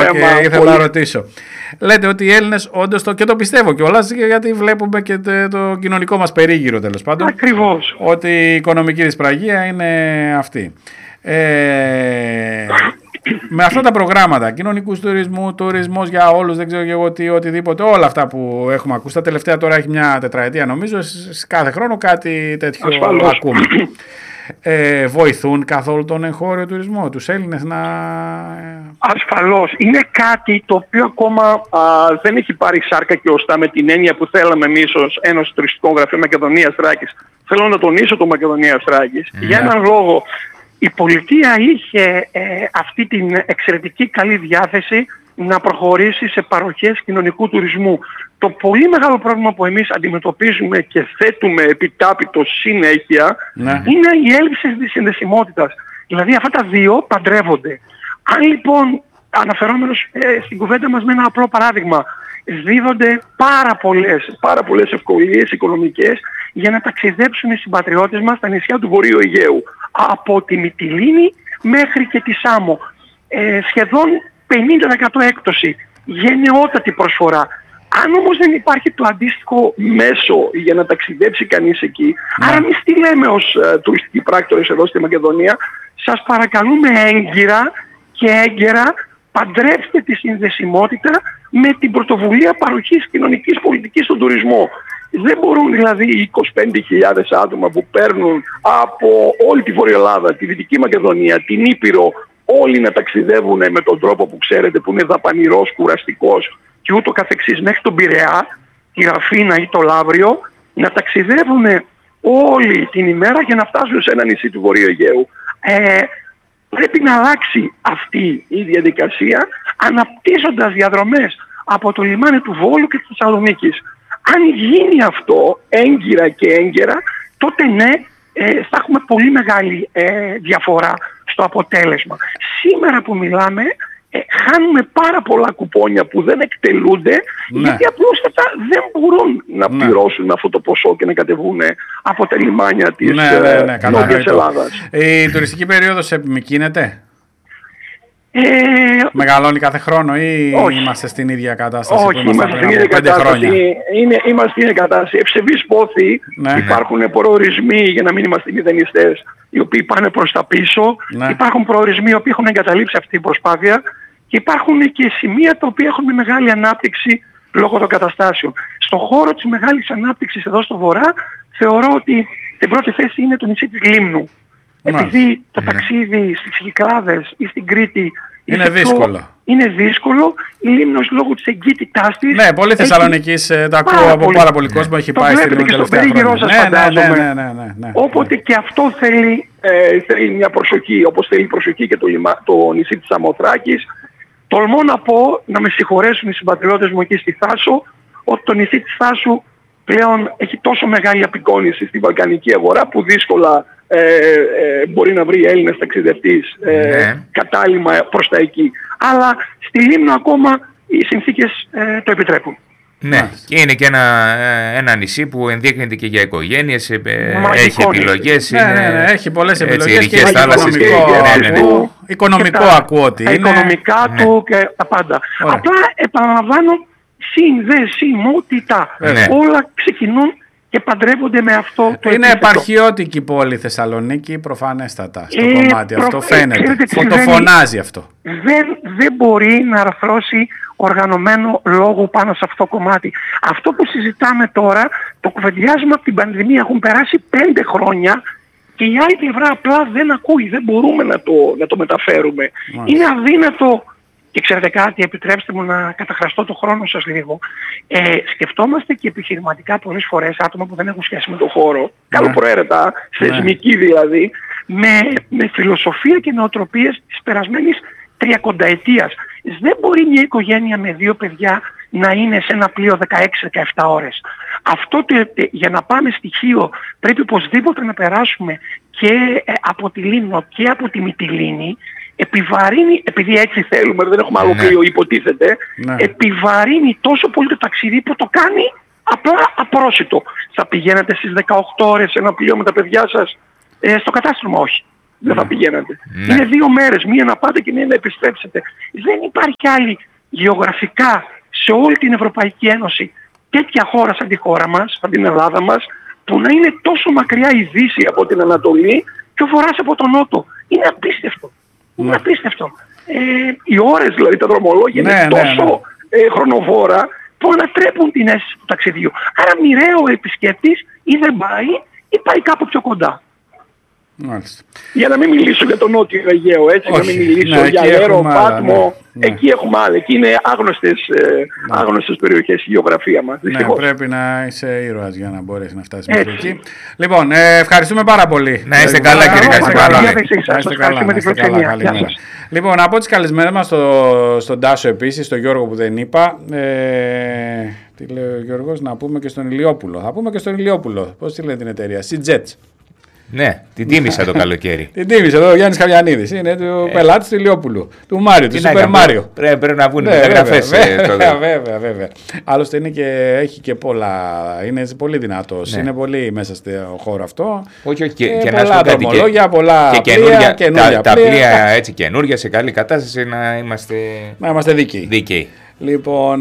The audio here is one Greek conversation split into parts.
και ήθελα να ρωτήσω. Λέτε ότι οι Έλληνες όντως και το πιστεύω κιόλας, γιατί βλέπουμε και το κοινωνικό μας περίγυρο τέλος πάντων. Ακριβώς. Ότι η οικονομική δυσπραγία είναι αυτή. Με αυτά τα προγράμματα, κοινωνικούς τουρισμού, τουρισμός για όλους, δεν ξέρω και εγώ τι, οτιδήποτε, όλα αυτά που έχουμε ακούσει. Τα τελευταία τώρα έχει μια τετραετία νομίζω, κάθε χρόνο κάτι τέτοιο ακούμε. Βοηθούν καθόλου τον εγχώριο τουρισμό, τους Έλληνες να... Ασφαλώς. Είναι κάτι το οποίο ακόμα δεν έχει πάρει σάρκα και οστά με την έννοια που θέλαμε εμείς ως Ένωση Τουριστικών Γραφείων Μακεδονίας Θράκης. Θέλω να τονίσω το Μακεδονίας Θράκης για έναν λόγο. Η πολιτεία είχε αυτή την εξαιρετική καλή διάθεση να προχωρήσει σε παροχές κοινωνικού τουρισμού. Το πολύ μεγάλο πρόβλημα που εμείς αντιμετωπίζουμε και θέτουμε επιτάπητος συνέχεια είναι η έλλειψη της συνδεσιμότητας. Δηλαδή αυτά τα δύο παντρεύονται. Αν λοιπόν, αναφερόμενος στην κουβέντα μας με ένα απλό παράδειγμα, δίδονται πάρα πολλές ευκολίες οικονομικές για να ταξιδέψουν οι συμπατριώτες μας στα νησιά του Βορείου Αιγαίου. Από τη Μυτιλήνη μέχρι και τη Σάμο. Σχεδόν 50% έκπτωση. Γενναιότατη προσφορά. Αν όμως δεν υπάρχει το αντίστοιχο μέσο για να ταξιδέψει κανείς εκεί, άρα εμείς τι λέμε ως τουριστικοί πράκτορες εδώ στη Μακεδονία, σας παρακαλούμε έγκυρα και έγκαιρα παντρέψτε τη συνδεσιμότητα με την πρωτοβουλία παροχής κοινωνικής πολιτικής στον τουρισμό. Δεν μπορούν δηλαδή οι 25.000 άτομα που παίρνουν από όλη τη Βόρεια Ελλάδα, τη Δυτική Μακεδονία, την Ήπειρο, όλοι να ταξιδεύουν με τον τρόπο που ξέρετε που είναι δαπανηρός, κουραστικός και ούτω καθεξής μέχρι τον Πειραιά, τη Ραφίνα ή το Λαύριο, να ταξιδεύουν όλη την ημέρα για να φτάσουν σε ένα νησί του Βορείου Αιγαίου. Πρέπει να αλλάξει αυτή η διαδικασία αναπτύσσοντας διαδρομές από το λιμάνι του Βόλου και της Θεσσαλονίκης. Αν γίνει αυτό έγκυρα και έγκαιρα, τότε ναι, θα έχουμε πολύ μεγάλη διαφορά στο αποτέλεσμα. Σήμερα που μιλάμε, χάνουμε πάρα πολλά κουπόνια που δεν εκτελούνται, γιατί απλούστατα δεν μπορούν να πληρώσουν αυτό το ποσό και να κατεβούν από τα λιμάνια της Νότιας Ελλάδας. Η τουριστική περίοδος επιμικρύνεται? Μεγαλώνει κάθε χρόνο ή είμαστε στην ίδια κατάσταση? Όχι, που είμαστε στην ίδια κατάσταση. Είμαστε στην ίδια κατάσταση. Ευσεβείς πόθη, υπάρχουν προορισμοί, για να μην είμαστε μηδενιστές, οι οποίοι πάνε προς τα πίσω. Υπάρχουν προορισμοί οι οποίοι έχουν εγκαταλείψει αυτή την προσπάθεια και υπάρχουν και σημεία τα οποία έχουν μεγάλη ανάπτυξη λόγω των καταστάσεων. Στον χώρο της μεγάλης ανάπτυξης εδώ στο βορρά, θεωρώ ότι την πρώτη θέση είναι το νησί της Λίμνου. Επειδή το ταξίδι στις Κυκλάδες ή στην Κρήτη είναι δύσκολο, η Λίμνος λόγω της εγκύτητάς της... Ναι, πολύ Θεσσαλονικής, τα ακούω από πάρα πολύ κόσμο, έχει πάει στη Λίμνο τελευταία χρόνια. Οπότε και αυτό θέλει μια προσοχή, όπως θέλει προσοχή και το νησί της Σαμοθράκης. Τολμώ να πω, να με συγχωρέσουν οι συμπατριώτες μου εκεί στη Θάσο, ότι το νησί της Θάσου πλέον έχει τόσο μεγάλη απεικόνηση στη βαλκανική αγορά που δύσκολα μπορεί να βρει Έλληνες ταξιδευτής κατάλημα προς τα εκεί. Αλλά στη Λίμνο ακόμα οι συνθήκες το επιτρέπουν. Ναι, και είναι και ένα νησί που ενδείκνεται και για οικογένειες, έχει επιλογές. Έχει πολλές επιλογές και οικονομικό ακούω ότι είναι. Τα οικονομικά του και τα πάντα. Απλά επαναλαμβάνω, συνδεσιμότητα. Όλα ξεκινούν και παντρεύονται με αυτό το επίθετο. Είναι επαρχιώτικη πόλη Θεσσαλονίκη, προφανέστατα στο κομμάτι αυτό φαίνεται. Φωτοφωνάζει αυτό. Δεν μπορεί να αρθρώσει οργανωμένο λόγο πάνω σε αυτό το κομμάτι. Αυτό που συζητάμε τώρα, το κουβεντιάζουμε από την πανδημία, έχουν περάσει 5 χρόνια και η άλλη πλευρά απλά δεν ακούει, δεν μπορούμε να το μεταφέρουμε. Είναι αδύνατο. Και ξέρετε κάτι, επιτρέψτε μου να καταχραστώ το χρόνο σας λίγο. Σκεφτόμαστε και επιχειρηματικά πολλές φορές άτομα που δεν έχουν σχέση με τον χώρο, καλοπροαίρετα, θεσμική δηλαδή, με φιλοσοφία και νοοτροπίες της περασμένης 30ετίας. Δεν μπορεί μια οικογένεια με 2 παιδιά να είναι σε ένα πλοίο 16-17 ώρες. Αυτό για να πάμε στοιχείο πρέπει οπωσδήποτε να περάσουμε και από τη Λίμνο και από τη Μυτιλήνη. Επιβαρύνει, επειδή έτσι θέλουμε, δεν έχουμε άλλο πλοίο υποτίθεται, επιβαρύνει τόσο πολύ το ταξίδι που το κάνει απλά απρόσιτο. Θα πηγαίνετε στις 18 ώρες σε ένα πλοίο με τα παιδιά σας στο κατάστρωμα? Όχι. δεν θα πηγαίνατε. Είναι 2 μέρες, μία να πάτε και μία να επιστρέψετε. Δεν υπάρχει άλλη γεωγραφικά σε όλη την Ευρωπαϊκή Ένωση τέτοια χώρα σαν τη χώρα μας, σαν την Ελλάδα μας, που να είναι τόσο μακριά η Δύση από την Ανατολή και ο Βορράς από τον Νότο. Είναι απίστευτο. Είναι απίστευτο. Οι ώρες δηλαδή, τα δρομολόγια είναι τόσο χρονοβόρα που ανατρέπουν την αίσθηση του ταξιδιού. Άρα μοιραίο ο επισκέπτης ή δεν πάει ή πάει κάπου πιο κοντά. Μάλιστα. Για να μην μιλήσω για τον Νότιο Αιγαίο, έτσι, για να μην μιλήσω για Λέρο, Πάτμο. Εκεί έχουμε άλλα. Εκεί είναι άγνωστες περιοχές η γεωγραφία μας. Ναι, πρέπει να είσαι ήρωας για να μπορέσει να φτάσει μέχρι εκεί. Λοιπόν, ευχαριστούμε πάρα πολύ. Να είστε καλά, κύριε Κασιμπάλα. Λοιπόν, από τις καλεσμένες μας στον Τάσο επίσης, στον Γιώργο που δεν είπα. Τι λέει ο Γιώργος, να πούμε και στον Ηλιόπουλο. Θα πούμε και στον Ηλιόπουλο. Πώς τη λένε την εταιρεία, C-Jets. Ναι, την τίμησα το καλοκαίρι. Την τίμησε εδώ ο Γιάννης Χαβιανίδης. Είναι του πελάτη του Ηλιόπουλου. Του Μάριου, του Σούπερ Μάριο. Πρέπει να βγουν μεταγραφές. Βέβαια. Άλλωστε έχει και πολλά. Είναι πολύ δυνατός. Είναι πολύ μέσα στο χώρο αυτό. Όχι, και πολλά δρομολόγια, πολλά καινούργια. Τα πλοία έτσι καινούργια σε καλή κατάσταση να είμαστε δίκαιοι. Λοιπόν,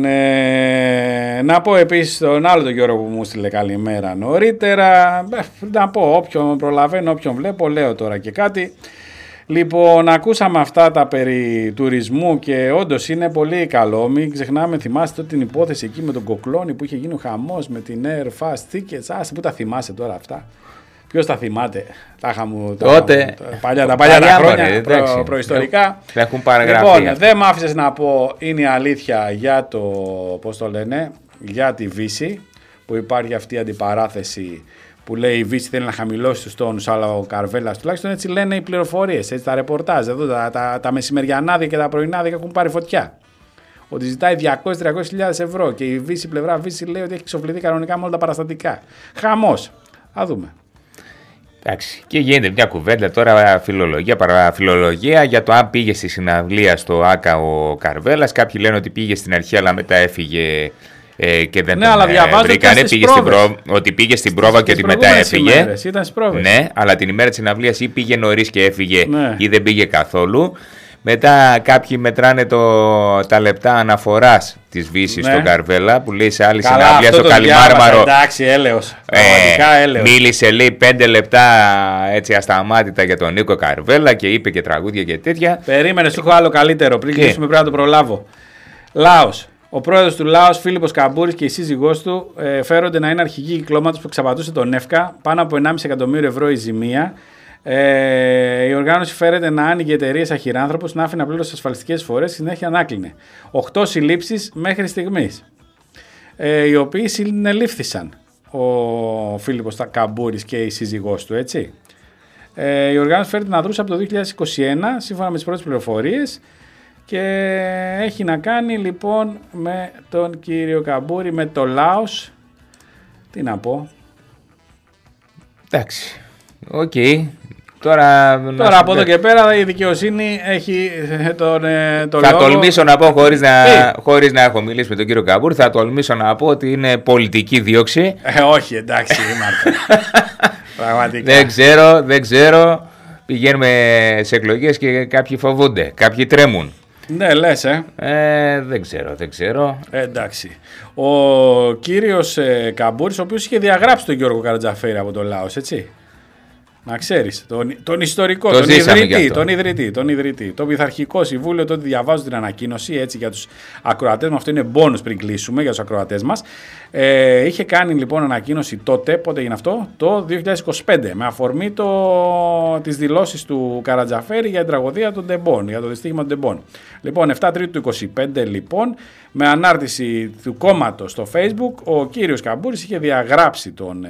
να πω επίσης τον άλλο τον Γιώργο που μου στείλε καλημέρα νωρίτερα. Να πω όποιον προλαβαίνω, όποιον βλέπω, λέω τώρα και κάτι. Λοιπόν, ακούσαμε αυτά τα περί τουρισμού και όντως είναι πολύ καλό. Μην ξεχνάμε, θυμάστε την υπόθεση εκεί με τον Κοκλώνη που είχε γίνει ο χαμός με την Air Fast Tickets. Άσε, πού τα θυμάσαι τώρα αυτά. Ποιος τα θυμάται, τα παλιά τα χρόνια, προϊστορικά. Έχουν παραγραφεί. Λοιπόν, δεν μ' άφησες να πω, είναι η αλήθεια για το, πώς το λένε, για τη Βύση, που υπάρχει αυτή η αντιπαράθεση που λέει η Βύση θέλει να χαμηλώσει τους τόνους, αλλά ο Καρβέλας τουλάχιστον έτσι λένε οι πληροφορίες, έτσι τα ρεπορτάζ, εδώ τα μεσημεριανάδικα και τα πρωινάδικα έχουν πάρει φωτιά. Ότι ζητάει 200-300 χιλιάδες ευρώ και η Βύση, πλευρά Βύση λέει ότι έχει εξοφληθεί κανονικά με όλα τα παραστατικά. Χαμός. Θα δούμε. Εντάξει. Και γίνεται μια κουβέντα τώρα, παραφιλολογία για το αν πήγε στη συναυλία στο ΆΚΑ ο Καρβέλας. Κάποιοι λένε ότι πήγε στην αρχή, αλλά μετά έφυγε και δεν τον βρήκανε. Ότι πήγε στην πρόβα και ότι μετά έφυγε. Ναι, αλλά την ημέρα της συναυλίας ή πήγε νωρίς και έφυγε ή δεν πήγε καθόλου. Μετά κάποιοι μετράνε τα λεπτά αναφοράς της Βύσης στον Καρβέλα που λέει σε άλλη συναυλία στο Καλιμάρμαρο. Εντάξει, έλεος. Έλεος. Μίλησε, λέει 5 λεπτά έτσι ασταμάτητα για τον Νίκο Καρβέλα και είπε και τραγούδια και τέτοια. Περίμενε, σου έχω άλλο καλύτερο. Πριν κλείσουμε πρέπει να το προλάβω. Λάος. Ο πρόεδρος του Λάος, Φίλιππος Καμπούρης και η σύζυγός του φέρονται να είναι αρχηγοί κυκλώματος που εξαπατούσε τον ΕΦΚΑ. Πάνω από 1,5 εκατομμύριο ευρώ η ζημία. Η οργάνωση φέρεται να άνοιγε εταιρείες αχυράνθρωπους, να άφηνε απλώς ασφαλιστικές φορές, συνέχεια να κλείνε. 8 συλλήψεις μέχρι στιγμής, οι οποίοι συνελήφθησαν ο Φίλιππος Καμπούρης και η σύζυγός του, έτσι. Η οργάνωση φέρεται να δρούσε από το 2021, σύμφωνα με τις πρώτες πληροφορίες, και έχει να κάνει λοιπόν με τον κύριο Καμπούρη, με το Λάος. Τι να πω. Εντάξει. Οκ. Τώρα από εδώ και πέρα η δικαιοσύνη έχει τον θα λόγο. Τολμήσω να πω χωρίς να έχω μιλήσει με τον κύριο Καμπούρη, θα τολμήσω να πω ότι είναι πολιτική δίωξη. Όχι, εντάξει, Μάρκο. Πραγματικά. Δεν ξέρω. Πηγαίνουμε σε εκλογές και κάποιοι φοβούνται, κάποιοι τρέμουν. Ναι, λες, Δεν ξέρω. Εντάξει. Ο κύριος Καμπούρης, ο οποίος είχε διαγράψει τον Γιώργο Καρατζαφέρη από το Λάος, έτσι. Να ξέρεις, τον ιστορικό, τον ιδρυτή, το πειθαρχικό συμβούλιο, τότε διαβάζω την ανακοίνωση έτσι για τους ακροατές μας, αυτό είναι μπόνους πριν κλείσουμε για τους ακροατές μας. Είχε κάνει λοιπόν ανακοίνωση τότε, πότε έγινε αυτό, το 2025, με αφορμή τις δηλώσεις του Καρατζαφέρη για την τραγωδία των Ντεμπών, για το δυστύχημα των Ντεμπών. Λοιπόν, 7 Τρίτου του 2025 λοιπόν, με ανάρτηση του κόμματος στο Facebook, ο κύριος Καμπούρης είχε διαγράψει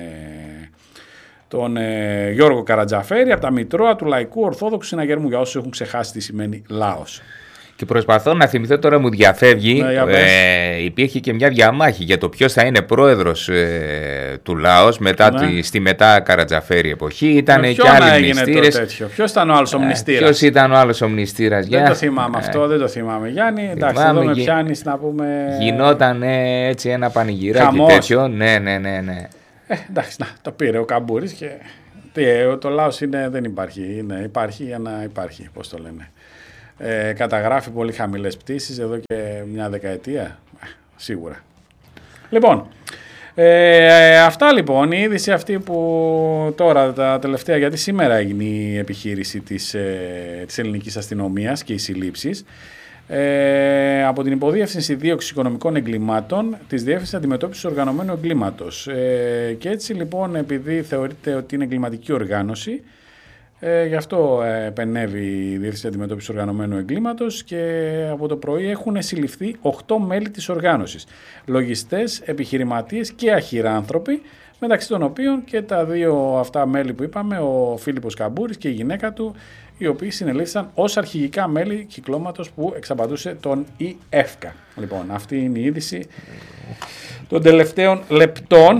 τον Γιώργο Καρατζαφέρη από τα Μητρώα του Λαϊκού Ορθόδοξου Συναγερμού, για όσους έχουν ξεχάσει τι σημαίνει Λάος. Και προσπαθώ να θυμηθώ, τώρα μου διαφεύγει, υπήρχε και μια διαμάχη για το ποιος θα είναι πρόεδρος του Λάος στη μετά Καρατζαφέρη εποχή. Ήταν και άλλοι μνηστήρες. Ποιος ήταν ο άλλος ο μνηστήρας? Ποιος ήταν ο άλλος ο μνηστήρας? Δεν το θυμάμαι αυτό, δεν το θυμάμαι, Γιάννη. Εντάξει, εδώ με πιάνεις να πούμε. Γινόταν έτσι ένα πανηγυράκι τέτοιο. Ναι. Εντάξει, το πήρε ο Καμπούρης και Το Λάος δεν υπάρχει. Υπάρχει για να υπάρχει, πώς το λένε. Καταγράφει πολύ χαμηλές πτήσεις εδώ και μια δεκαετία. Σίγουρα. Λοιπόν, αυτά λοιπόν, η είδηση αυτή που τώρα τα τελευταία, γιατί σήμερα έγινε η επιχείρηση της ελληνικής αστυνομίας και οι συλλήψεις, από την Υποδιεύθυνση Δίωξης Οικονομικών Εγκλημάτων της Διεύθυνσης Αντιμετώπισης Οργανωμένου Εγκλήματος. Και έτσι λοιπόν, επειδή θεωρείται ότι είναι εγκληματική οργάνωση, γι' αυτό επενεύει η Διεύθυνση Αντιμετώπισης Οργανωμένου Εγκλήματος και από το πρωί έχουν συλληφθεί 8 μέλη της οργάνωσης. Λογιστές, επιχειρηματίες και αχυράνθρωποι, μεταξύ των οποίων και τα δύο αυτά μέλη που είπαμε, ο Φίλιππος Καμπούρης και η γυναίκα του, οι οποίοι συνελήφθησαν ως αρχηγικά μέλη κυκλώματος που εξαπατούσε τον ΙΕΦΚΑ. Λοιπόν, αυτή είναι η είδηση των τελευταίων λεπτών.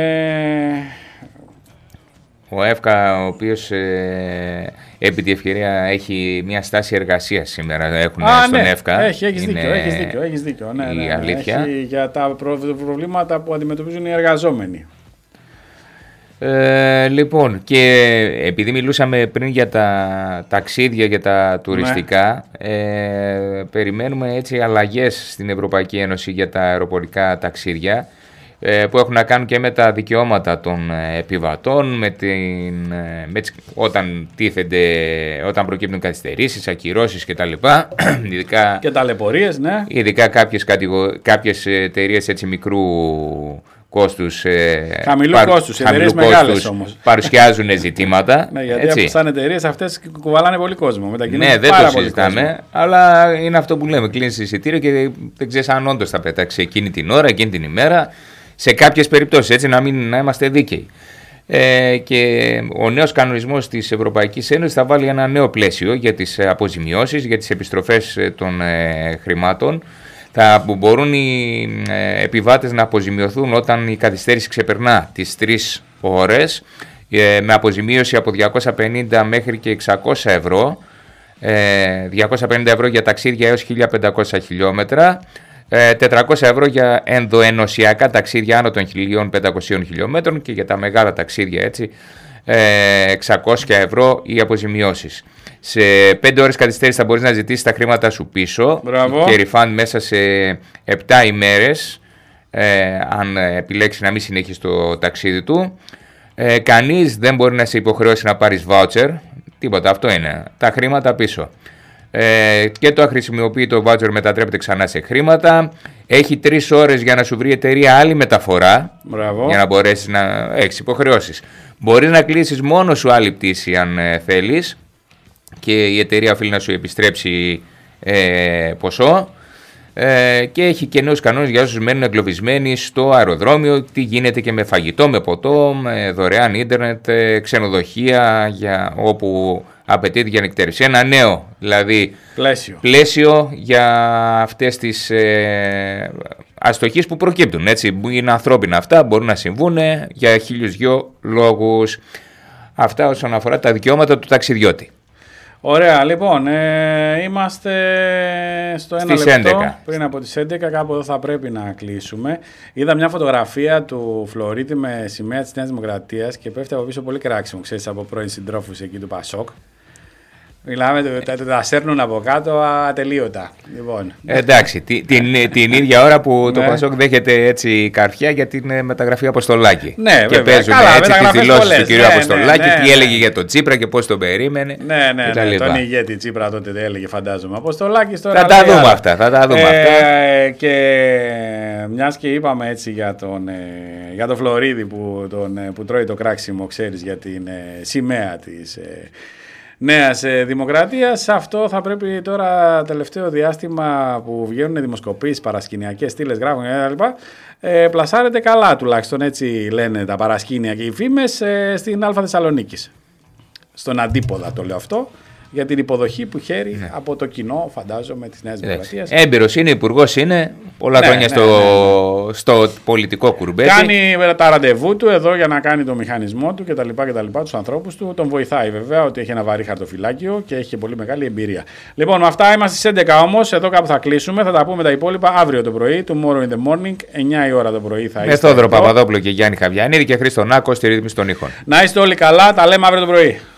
Ο ΕΦΚΑ, ο οποίος επί τη ευκαιρία έχει μια στάση εργασίας σήμερα, έχουν στον ΕΦΚΑ. Έχεις δίκιο. Ναι, η αλήθεια. Έχει για τα προβλήματα που αντιμετωπίζουν οι εργαζόμενοι. Λοιπόν, και επειδή μιλούσαμε πριν για τα ταξίδια, για τα τουριστικά, περιμένουμε έτσι αλλαγές στην Ευρωπαϊκή Ένωση για τα αεροπορικά ταξίδια, που έχουν να κάνουν και με τα δικαιώματα των επιβατών, όταν προκύπτουν καθυστερήσεις, ακυρώσεις κτλ. Και ταλαιπωρίες, ναι. Ειδικά κάποιες εταιρείες έτσι μικρού κόστους, χαμηλού κόστους, εταιρείες μεγάλες όμως, παρουσιάζουν ζητήματα. Ναι, γιατί σαν εταιρείες αυτές κουβαλάνε πολύ κόσμο. Ναι, δεν το συζητάμε, αλλά είναι αυτό που λέμε. Κλείνεις εισιτήριο και δεν ξέρεις αν όντως θα πέταξε εκείνη την ώρα, εκείνη την ημέρα. Σε κάποιες περιπτώσεις, έτσι να είμαστε δίκαιοι. Και ο νέος κανονισμός της Ευρωπαϊκής Ένωσης θα βάλει ένα νέο πλαίσιο για τις αποζημιώσεις, για τις επιστροφές των χρημάτων, που μπορούν οι επιβάτες να αποζημιωθούν όταν η καθυστέρηση ξεπερνά τις 3 ώρες, με αποζημίωση από 250 μέχρι και 600 ευρώ, 250 ευρώ για ταξίδια έως 1500 χιλιόμετρα, 400 ευρώ για ενδοενωσιακά ταξίδια άνω των 1500 χιλιόμετρων και για τα μεγάλα ταξίδια έτσι 600 ευρώ οι αποζημιώσεις. Σε 5 ώρες καθυστέρηση θα μπορείς να ζητήσεις τα χρήματα σου πίσω. Μπράβο. Και refund μέσα σε 7 ημέρες, αν επιλέξει να μην συνεχίσει το ταξίδι του. Κανείς δεν μπορεί να σε υποχρεώσει να πάρεις voucher, τίποτα, αυτό είναι, τα χρήματα πίσω. Και το αχρησιμοποιητό voucher μετατρέπεται ξανά σε χρήματα. Έχει 3 ώρες για να σου βρει εταιρεία άλλη μεταφορά. Μπράβο. Για να μπορέσεις να έχεις υποχρεώσεις. Μπορείς να κλείσεις μόνο σου άλλη πτήση αν θέλεις και η εταιρεία οφείλει να σου επιστρέψει ποσό. Και έχει και νέους κανόνες για όσους μένουν εγκλωβισμένοι στο αεροδρόμιο, τι γίνεται και με φαγητό, με ποτό, με δωρεάν ίντερνετ, ξενοδοχεία όπου απαιτείται για νεκτέρευση. Ένα νέο δηλαδή πλαίσιο για αυτές τις αστοχίες που προκύπτουν. Έτσι. Είναι ανθρώπινα αυτά, μπορούν να συμβούν για 1002 λόγους. Αυτά όσον αφορά τα δικαιώματα του ταξιδιώτη. Ωραία, λοιπόν, είμαστε στο 1 λεπτό 11. πριν από τις 11, κάπου εδώ θα πρέπει να κλείσουμε. Είδα μια φωτογραφία του Φλωρίτη με σημαία της Νέας Δημοκρατίας και πέφτει από πίσω πολύ κράξιμο, ξέρεις, από πρώην συντρόφους εκεί του Πασόκ. Μιλάμε, τα σέρνουν από κάτω ατελείωτα. Λοιπόν. Εντάξει, την ίδια ώρα που το Πασόκ δέχεται έτσι καρφιά για την μεταγραφή Αποστολάκη. Ναι, και βέβαια. παίζουν έτσι τις δηλώσεις του κυρίου Αποστολάκη, τι έλεγε για τον Τσίπρα και πώς τον περίμενε. Ναι, τον ηγέτη Τσίπρα τότε δεν έλεγε, φαντάζομαι. Αποστολάκης τώρα. Θα τα δούμε αυτά. Και μιας και είπαμε έτσι για τον Φλωρίδη που τρώει το κράξιμο, ξέρεις, για την σημαία της Νέας Δημοκρατίας. Αυτό θα πρέπει τώρα, τελευταίο διάστημα που βγαίνουν δημοσκοπήσεις, παρασκηνιακές στήλες, γράφουν κλπ. Πλασάρεται καλά, τουλάχιστον έτσι λένε τα παρασκήνια και οι φήμες, στην Α Θεσσαλονίκης. Στον αντίποδα το λέω αυτό. για την υποδοχή που χαίρει από το κοινό, φαντάζομαι, της Νέας Δημοκρατίας. Έμπειρος είναι, υπουργός είναι, πολλά χρόνια στο πολιτικό κουρμπέτι. Κάνει τα ραντεβού του εδώ για να κάνει το μηχανισμό του κτλ. Τους ανθρώπους του. Τον βοηθάει βέβαια ότι έχει ένα βαρύ χαρτοφυλάκιο και έχει και πολύ μεγάλη εμπειρία. Λοιπόν, με αυτά είμαστε στις 11 όμως. Εδώ κάπου θα κλείσουμε. Θα τα πούμε τα υπόλοιπα αύριο το πρωί. Tomorrow in the morning, 9 η ώρα το πρωί θα είστε. Με Θόδωρο Παπαδόπουλο και Γιάννη Χαβιανίδη και Χρήστο Νάκο στη ρύθμιση των ήχων. Να είστε όλοι καλά. Τα λέμε αύριο το πρωί.